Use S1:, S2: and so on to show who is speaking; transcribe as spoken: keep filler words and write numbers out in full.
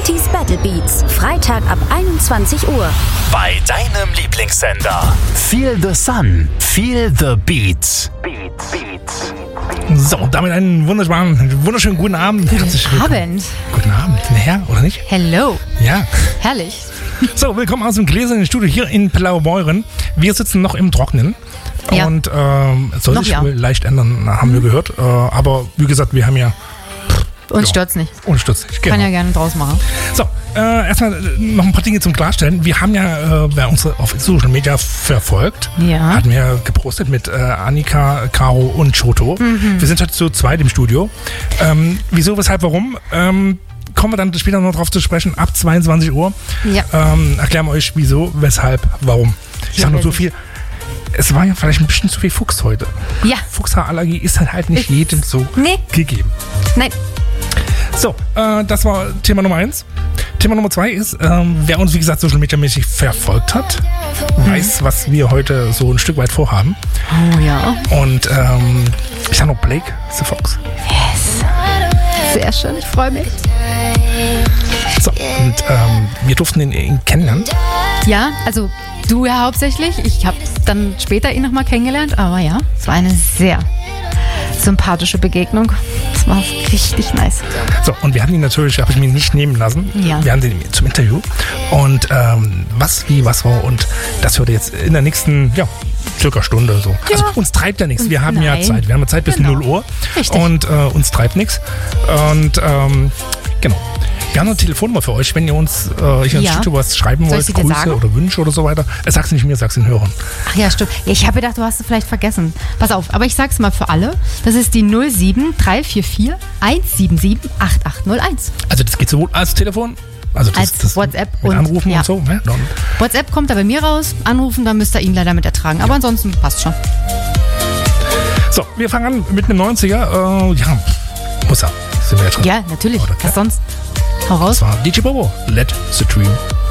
S1: neunziger Battle Beats. Freitag ab einundzwanzig Uhr.
S2: Bei deinem Lieblingssender. Feel the Sun. Feel the Beats. Beats. Beats.
S3: So, damit einen wunderschönen, wunderschönen guten Abend.
S4: Guten Abend.
S3: Guten Abend, Herr, oder nicht?
S4: Hello.
S3: Ja.
S4: Herrlich.
S3: So, willkommen aus dem gläsernen Studio hier in Blaubeuren. Wir sitzen noch im Trocknen.
S4: Ja.
S3: Und ähm, es soll
S4: noch
S3: sich
S4: ja.
S3: wohl leicht ändern, haben mhm. wir gehört. Äh, aber wie gesagt, wir haben ja...
S4: Uns
S3: ja,
S4: stört's nicht.
S3: Uns stört's nicht, genau.
S4: Kann ja gerne draus machen.
S3: So, äh, erstmal noch ein paar Dinge zum Klarstellen. Wir haben ja, äh, wer uns auf Social Media verfolgt,
S4: ja.
S3: hatten wir gepostet mit äh, Annika, Caro und Choto. Mhm. Wir sind heute zu zweit im Studio. Ähm, wieso, weshalb, warum? Ähm, kommen wir dann später noch drauf zu sprechen, ab zweiundzwanzig Uhr.
S4: Ja.
S3: Ähm, erklären wir euch, wieso, weshalb, warum. Ich
S4: ja,
S3: sag nur so viel. Es war ja vielleicht ein bisschen zu viel Fuchs heute.
S4: Ja.
S3: Fuchshaarallergie ist halt, halt nicht jedem so
S4: nee.
S3: gegeben.
S4: Nein.
S3: So, äh, das war Thema Nummer eins. Thema Nummer zwei ist, ähm, wer uns, wie gesagt, Social Media mäßig verfolgt hat, mhm. weiß, was wir heute so ein Stück weit vorhaben.
S4: Oh ja.
S3: Und ähm, ich sag noch Blake the Fox.
S4: Yes. Sehr schön, ich freue mich.
S3: So, und ähm, wir durften ihn, ihn kennenlernen.
S4: Ja, also du ja hauptsächlich. Ich habe dann später ihn nochmal kennengelernt, aber ja, es war eine sehr sympathische Begegnung. Das war richtig nice. So,
S3: und wir hatten ihn natürlich, habe ich mir nicht nehmen lassen.
S4: Ja.
S3: Wir hatten ihn zum Interview. Und ähm, was, wie, was war. Und das hört ihr jetzt in der nächsten, ja, circa Stunde so. Ja. Also uns treibt ja nichts. Wir haben Nein. ja Zeit. Wir haben ja Zeit bis genau. null Uhr.
S4: Richtig.
S3: Und äh, uns treibt nichts. Und ähm, genau. Wir haben eine Telefonnummer für euch, wenn ihr uns äh, hier
S4: ja.
S3: ins Studio was schreiben
S4: Soll
S3: wollt, Grüße
S4: sagen?
S3: oder Wünsche oder so weiter. Äh, sag's nicht mir, sag's den Hörern.
S4: Ach ja, stimmt. Ich habe gedacht, du hast es vielleicht vergessen. Pass auf, aber ich sag's mal für alle. Das ist die null sieben drei vier vier eins sieben sieben acht acht null eins.
S3: Also das geht sowohl als Telefon, also das,
S4: als
S3: das
S4: WhatsApp
S3: mit
S4: und
S3: Anrufen
S4: ja.
S3: und so. Ne?
S4: WhatsApp kommt da bei mir raus, anrufen, dann müsst ihr ihn leider mit ertragen. Aber ja. ansonsten passt schon.
S3: So, wir fangen an mit einem neunziger. Äh, ja, muss er. Sind wir jetzt schon?
S4: Ja, natürlich. Was sonst? Hau raus.
S3: Das war D J Bobo. Let the Dream